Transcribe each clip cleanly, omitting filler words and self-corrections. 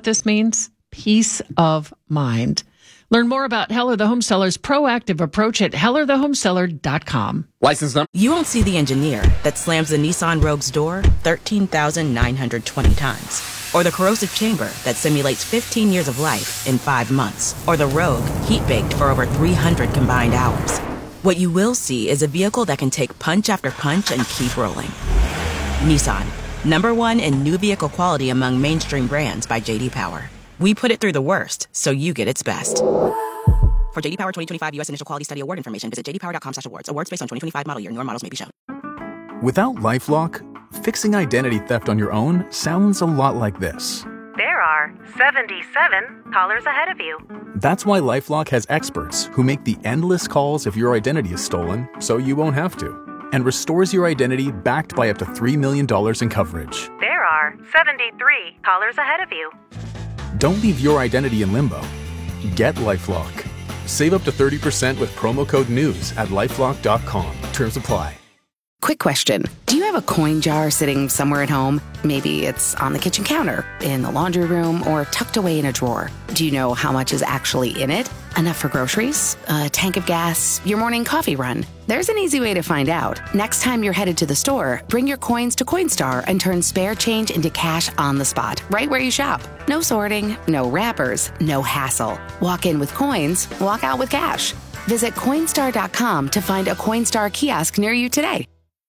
what this means? Peace of mind. Learn more about Heller the Home Seller's proactive approach at hellerthehomeseller.com. License number. You won't see the engineer that slams the Nissan Rogue's door 13,920 times. Or the corrosive chamber that simulates 15 years of life in 5 months. Or the Rogue heat-baked for over 300 combined hours. What you will see is a vehicle that can take punch after punch and keep rolling. Nissan, #1 in new vehicle quality among mainstream brands by J.D. Power. We put it through the worst, so you get its best. For J.D. Power 2025 U.S. Initial Quality Study Award information, visit jdpower.com/awards. Awards based on 2025 model year. Newer models may be shown. Without LifeLock, fixing identity theft on your own sounds a lot like this. There are 77 callers ahead of you. That's why LifeLock has experts who make the endless calls if your identity is stolen, so you won't have to, and restores your identity backed by up to $3 million in coverage. There are 73 callers ahead of you. Don't leave your identity in limbo. Get LifeLock. Save up to 30% with promo code NEWS at LifeLock.com. Terms apply. Quick question. Do you have a coin jar sitting somewhere at home? Maybe it's on the kitchen counter, in the laundry room, or tucked away in a drawer. Do you know how much is actually in it? Enough for groceries? A tank of gas? Your morning coffee run? There's an easy way to find out. Next time you're headed to the store, bring your coins to Coinstar and turn spare change into cash on the spot, right where you shop. No sorting, no wrappers, no hassle. Walk in with coins, walk out with cash. Visit Coinstar.com to find a Coinstar kiosk near you today.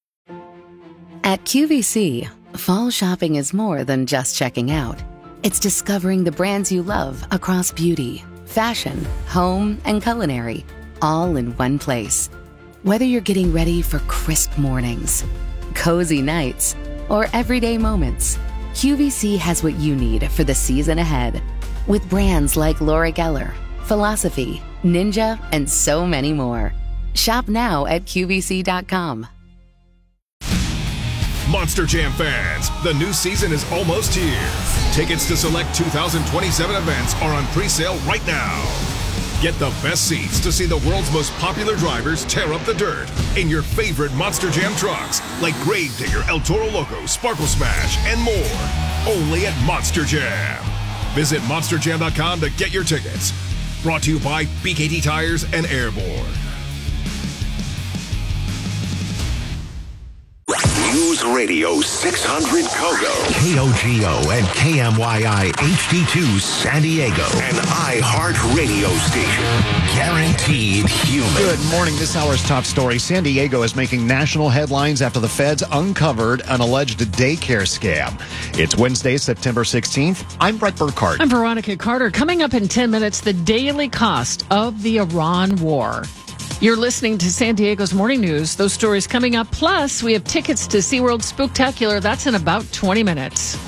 At QVC, fall shopping is more than just checking out. It's discovering the brands you love across beauty, fashion, home, and culinary, all in one place. Whether you're getting ready for crisp mornings, cozy nights, or everyday moments, QVC has what you need for the season ahead. With brands like Laura Geller, Philosophy, Ninja, and so many more. Shop now at QVC.com. Monster Jam fans, the new season is almost here. Tickets to select 2027 events are on pre-sale right now. Get the best seats to see the world's most popular drivers tear up the dirt in your favorite Monster Jam trucks like Gravedigger, El Toro Loco, Sparkle Smash, and more. Only at Monster Jam. Visit monsterjam.com to get your tickets. Brought to you by BKT Tires and Airborne. News Radio 600 Kogo, KOGO and KMYI HD2 San Diego, an iHeartRadio station. Guaranteed human. Good morning. This hour's top story. San Diego is making national headlines after the feds uncovered an alleged daycare scam. It's Wednesday, September 16th. I'm Brett Burkhardt. I'm Veronica Carter. Coming up in 10 minutes, the daily cost of the Iran war. You're listening to San Diego's Morning News. Those stories coming up. Plus, we have tickets to SeaWorld Spooktacular. That's in about 20 minutes.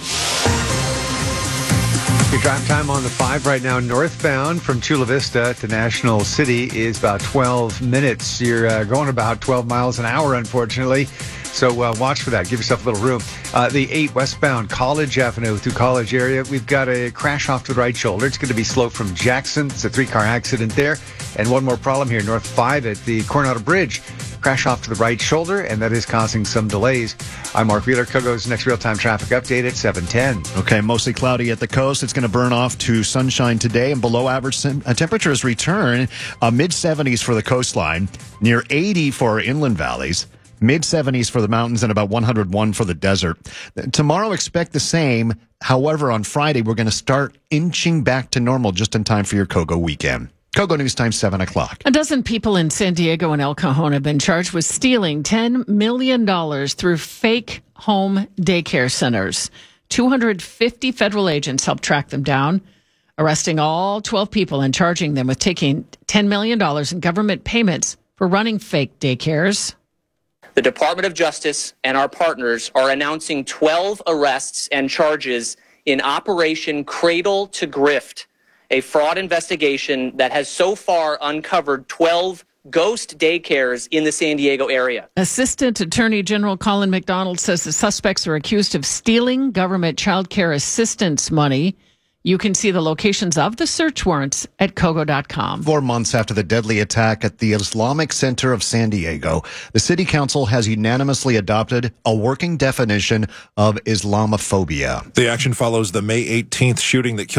Your drive time on the 5 right now, northbound from Chula Vista to National City is about 12 minutes. You're going about 12 miles an hour, unfortunately. So watch for that. Give yourself a little room. The 8 westbound College Avenue through College area, we've got a crash off to the right shoulder. It's going to be slow from Jackson. It's a 3-car accident there. And one more problem here, North 5 at the Coronado Bridge. Crash off to the right shoulder, and that is causing some delays. I'm Mark Wheeler. Kogo's next real-time traffic update at 7:10. Okay, mostly cloudy at the coast. It's going to burn off to sunshine today, and below average temperatures return. Mid-70s for the coastline, near 80 for inland valleys. Mid-70s for the mountains and about 101 for the desert. Tomorrow, expect the same. However, on Friday, we're going to start inching back to normal just in time for your Kogo weekend. Kogo News Time, 7 o'clock. A dozen people in San Diego and El Cajon have been charged with stealing $10 million through fake home daycare centers. 250 federal agents helped track them down, arresting all 12 people and charging them with taking $10 million in government payments for running fake daycares. The Department of Justice and our partners are announcing 12 arrests and charges in Operation Cradle to Grift, a fraud investigation that has so far uncovered 12 ghost daycares in the San Diego area. Assistant Attorney General Colin McDonald says the suspects are accused of stealing government child care assistance money. You can see the locations of the search warrants at Kogo.com. 4 months after the deadly attack at the Islamic Center of San Diego, the City Council has unanimously adopted a working definition of Islamophobia. The action follows the May 18th shooting that killed